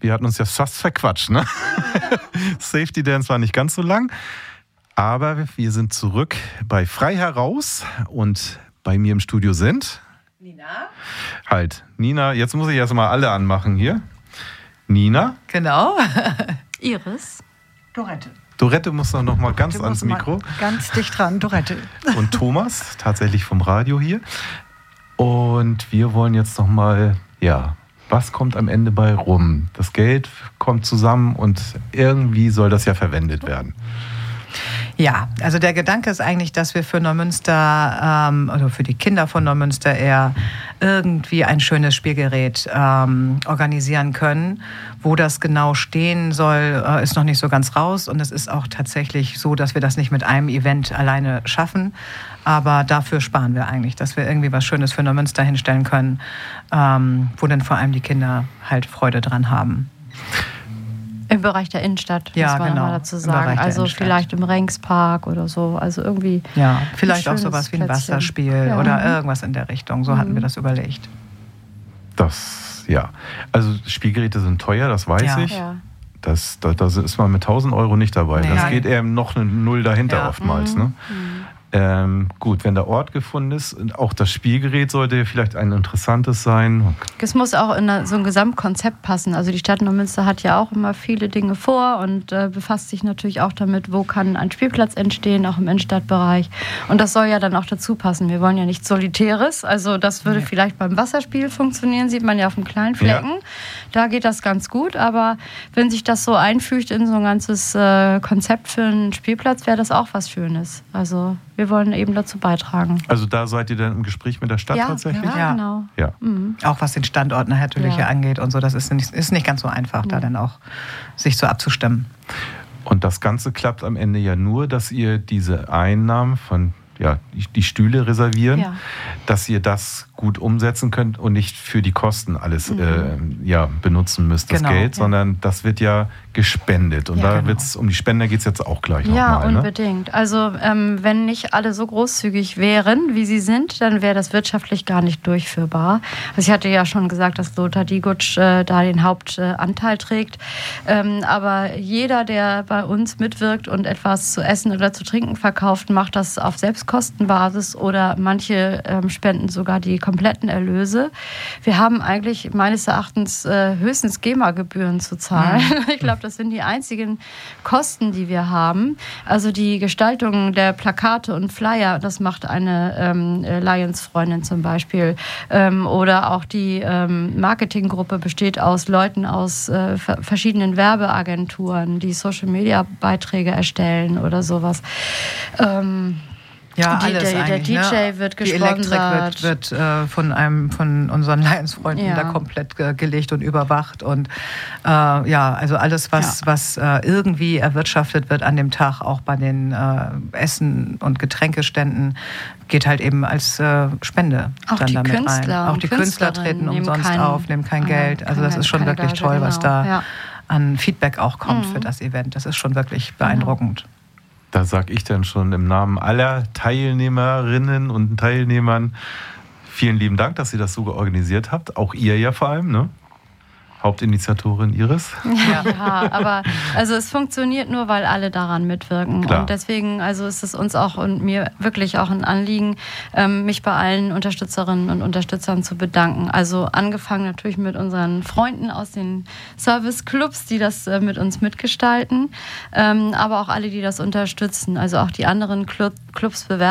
wir hatten uns ja fast verquatscht, ne? Safety Dance war nicht ganz so lang, aber wir sind zurück bei Frei Heraus und bei mir im Studio sind... Nina, jetzt muss ich erst mal alle anmachen hier. Nina. Genau. Iris. Dorette muss noch mal ganz ans Mikro. Ganz dicht dran, Dorette. Und Thomas, tatsächlich vom Radio hier. Und wir wollen jetzt noch mal, was kommt am Ende bei rum? Das Geld kommt zusammen und irgendwie soll das ja verwendet werden. Ja, also der Gedanke ist eigentlich, dass wir für Neumünster, oder für die Kinder von Neumünster eher irgendwie ein schönes Spielgerät organisieren können. Wo das genau stehen soll, ist noch nicht so ganz raus. Und es ist auch tatsächlich so, dass wir das nicht mit einem Event alleine schaffen. Aber dafür sparen wir eigentlich, dass wir irgendwie was Schönes für Neumünster hinstellen können, wo dann vor allem die Kinder halt Freude dran haben. Im Bereich der Innenstadt, ja, muss man genau, mal dazu sagen. Also vielleicht im Rengspark oder so. Also irgendwie. Ja, vielleicht auch sowas wie ein Wasserspiel oder irgendwas in der Richtung. So hatten wir das überlegt. Also Spielgeräte sind teuer, das weiß ich. Ja. Da ist man mit 1.000 Euro nicht dabei. Nee, das geht eben noch eine Null dahinter oftmals. Ne? Gut, wenn der Ort gefunden ist, auch das Spielgerät sollte vielleicht ein interessantes sein. Es muss auch in so ein Gesamtkonzept passen. Also die Stadt Neumünster hat ja auch immer viele Dinge vor und befasst sich natürlich auch damit, wo kann ein Spielplatz entstehen, auch im Innenstadtbereich. Und das soll ja dann auch dazu passen. Wir wollen ja nichts Solitäres. Also das würde vielleicht beim Wasserspiel funktionieren, sieht man ja auf dem kleinen Flecken. Ja. Da geht das ganz gut. Aber wenn sich das so einfügt in so ein ganzes Konzept für einen Spielplatz, wäre das auch was Schönes. Also wir wollen eben dazu beitragen. Also da seid ihr dann im Gespräch mit der Stadt tatsächlich? Ja, genau. Ja. Mhm. Auch was den Standort natürlich angeht und so, das ist nicht ganz so einfach, da dann auch sich so abzustimmen. Und das Ganze klappt am Ende ja nur, dass ihr diese Einnahmen von die Stühle reservieren, dass ihr das gut umsetzen könnt und nicht für die Kosten alles benutzen müsst, das Geld, sondern das wird ja gespendet. Und wird's, um die Spender geht es jetzt auch gleich nochmal. Ja, unbedingt. Ne? Also wenn nicht alle so großzügig wären, wie sie sind, dann wäre das wirtschaftlich gar nicht durchführbar. Also ich hatte ja schon gesagt, dass Lothar Diegusch da den Hauptanteil trägt. Aber jeder, der bei uns mitwirkt und etwas zu essen oder zu trinken verkauft, macht das auf Selbstkostenbasis oder manche spenden sogar die kompletten Erlöse. Wir haben eigentlich meines Erachtens höchstens GEMA-Gebühren zu zahlen. Ich glaube, das sind die einzigen Kosten, die wir haben. Also die Gestaltung der Plakate und Flyer, das macht eine Lions-Freundin zum Beispiel. Oder auch die Marketinggruppe besteht aus Leuten aus verschiedenen Werbeagenturen, die Social-Media-Beiträge erstellen oder sowas. Ja, alles der DJ wird gesponsert. Die Elektrik wird von unseren Lions-Freunden da komplett gelegt und überwacht. Und also alles, was irgendwie erwirtschaftet wird an dem Tag, auch bei den Essen- und Getränkeständen, geht halt eben als Spende auch dann die damit Künstler rein. Auch die Künstler treten umsonst auf, nehmen kein Geld. Also das ist schon wirklich toll, was da an Feedback auch kommt für das Event. Das ist schon wirklich beeindruckend. Da sage ich dann schon im Namen aller Teilnehmerinnen und Teilnehmern vielen lieben Dank, dass ihr das so organisiert habt. Auch ihr ja vor allem, ne? Hauptinitiatorin Iris. Ja, aber also es funktioniert nur, weil alle daran mitwirken. Klar. Und deswegen also ist es uns auch und mir wirklich auch ein Anliegen, mich bei allen Unterstützerinnen und Unterstützern zu bedanken. Also angefangen natürlich mit unseren Freunden aus den Serviceclubs, die das mit uns mitgestalten, aber auch alle, die das unterstützen. Also auch die anderen Clubs bewerben